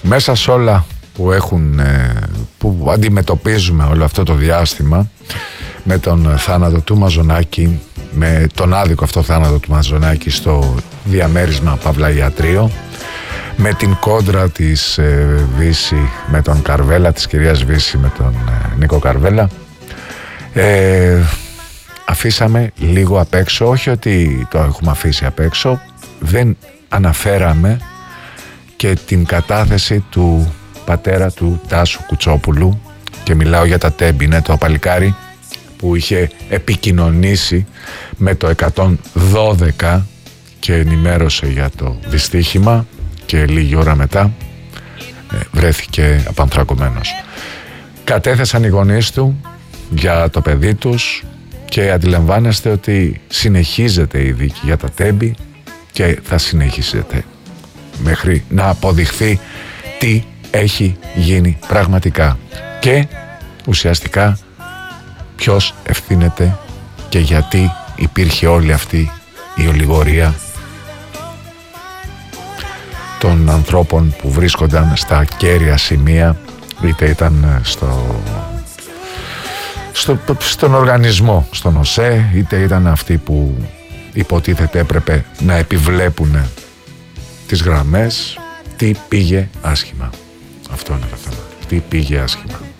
Μέσα σε όλα που αντιμετωπίζουμε όλο αυτό το διάστημα, με τον θάνατο του Μαζονάκη, με τον άδικο αυτό θάνατο του Μαζονάκη στο διαμέρισμα Παύλα Ιατρείο, με την κόντρα της Βύση με τον Καρβέλα, της κυρίας Βύση με τον Νίκο Καρβέλα, αφήσαμε λίγο απ' έξω, όχι ότι το έχουμε αφήσει απ' έξω, δεν αναφέραμε και την κατάθεση του πατέρα του Τάσου Κουτσόπουλου, και μιλάω για τα Τέμπη, είναι το παλικάρι που είχε επικοινωνήσει με το 112 και ενημέρωσε για το δυστύχημα, και λίγη ώρα μετά βρέθηκε απανθρακωμένος. Κατέθεσαν οι γονείς του για το παιδί τους και αντιλαμβάνεστε ότι συνεχίζεται η δίκη για τα Τέμπη και θα συνεχίζεται μέχρι να αποδειχθεί τι έχει γίνει πραγματικά και ουσιαστικά ποιος ευθύνεται και γιατί υπήρχε όλη αυτή η ολιγορία των ανθρώπων που βρίσκονταν στα κέρια σημεία, είτε ήταν στον οργανισμό, στον ΟΣΕ, είτε ήταν αυτοί που υποτίθεται έπρεπε να επιβλέπουν τις γραμμές. Τι πήγε άσχημα? Αυτό είναι το θέμα. Τι πήγε άσχημα?